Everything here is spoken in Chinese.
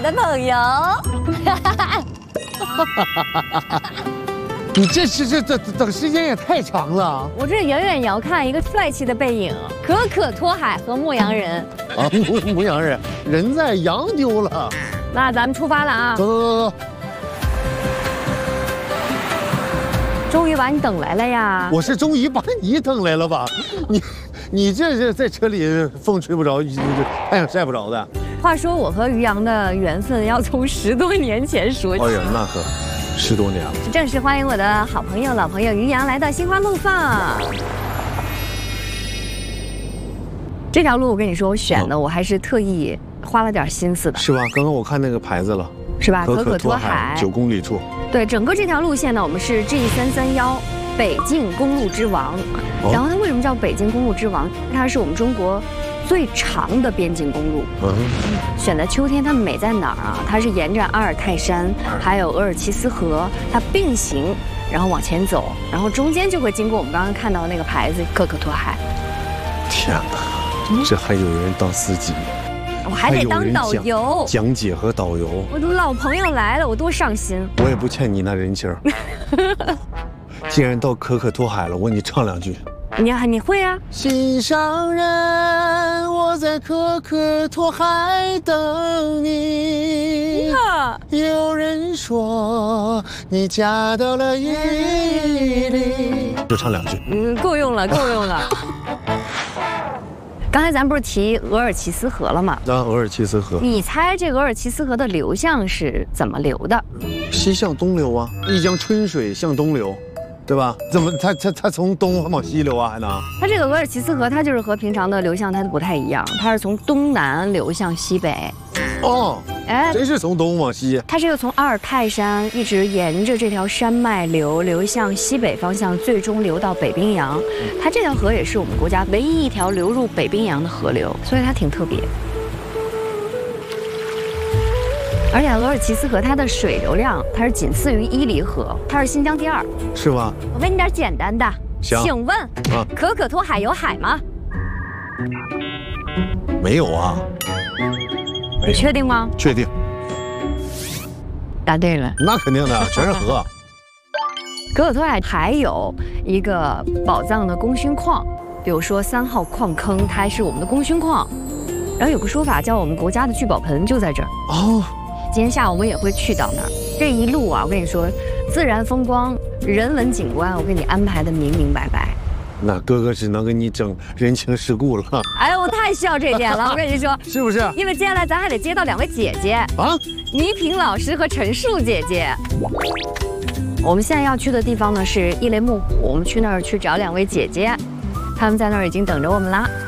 的朋友。 你这等时间也太长了。 我这远远遥看一个帅气的背影，可可托海和牧羊人。 啊，牧羊人，人在羊丢了。 那咱们出发了啊！ 走。 终于把你等来了呀！ 我是终于把你等来了吧？你这是在车里风吹不着，太阳晒不着的。 话说我和于洋的缘分要从10多年前说起。 哎呀，那可10多年了。 正式欢迎我的好朋友、老朋友于洋来到心花怒放。这条路我跟你说，我选的我还是特意花了点心思的。 是吧？刚刚我看那个牌子了， 是吧？ 可可托海9公里处。 对，整个这条路线呢，我们是 G331北境公路之王。然后它为什么叫北境公路之王？它是我们中国最长的边境公路。选的秋天，它美在哪儿啊？它是沿着阿尔泰山还有额尔齐斯河，它并行，然后往前走，然后中间就会经过我们刚刚看到的那个牌子可可托海。 天哪，这还有人当司机？ 我还得当导游、 讲解和导游。 我的老朋友来了，我多上心。 我也不欠你那人情。既然到可可托海了，我给你唱2句。 你会啊？ 心上人，我在可可托海等你。有人说你嫁到了伊犁。就唱2句。 够用了，够用了。刚才咱不是提额尔齐斯河了吗？ 额尔齐斯河， 你猜这额尔齐斯河的流向是怎么流的？ 西向东流啊，一江春水向东流，对吧？怎么它从东往西流啊？还能？ 它这个额尔齐斯河，它就是和平常的流向它不太一样，它是从东南流向西北。 哦，哎，真是从东往西。 它这个从阿尔泰山一直沿着这条山脉流向西北方向，最终流到北冰洋。它这条河也是我们国家唯一一条流入北冰洋的河流，所以它挺特别。而且额尔齐斯河它的水流量，它是仅次于伊犁河，它是新疆第2。 是吗？ 我问你点简单的，请问可可托海有海吗？ 没有啊。 你确定吗？ 确定。 答对了。 那肯定的，全是河。 可可托海还有一个宝藏的功勋矿，比如说3号矿坑，它还是我们的功勋矿。然后有个说法叫我们国家的聚宝盆就在这儿。 哦。 今天下午我们也会去到那儿。这一路啊，我跟你说，自然风光、人文景观，我给你安排的明明白白。 那哥哥只能给你整人情世故了。 哎呦，我太需要这点了，我跟你说， 是不是？ 因为接下来咱还得接到2位姐姐啊，倪萍老师和陈数姐姐。我们现在要去的地方呢是伊雷木湖，我们去那儿去找2位姐姐，她们在那儿已经等着我们啦。